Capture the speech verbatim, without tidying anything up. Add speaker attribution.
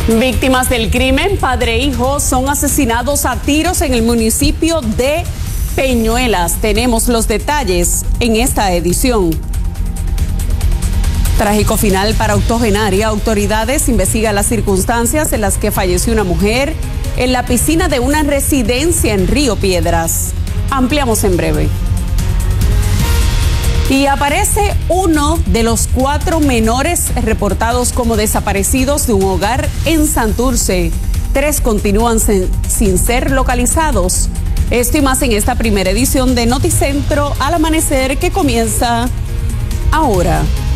Speaker 1: Víctimas del crimen, padre e hijo son asesinados a tiros en el municipio de Peñuelas. Tenemos los detalles en esta edición. Trágico final para octogenaria. Autoridades investigan las circunstancias en las que falleció una mujer en la piscina de una residencia en Río Piedras. Ampliamos en breve. Y aparece uno de los cuatro menores reportados como desaparecidos de un hogar en Santurce. Tres continúan sin, sin ser localizados. Esto y más en esta primera edición de Noticentro al Amanecer, que comienza ahora.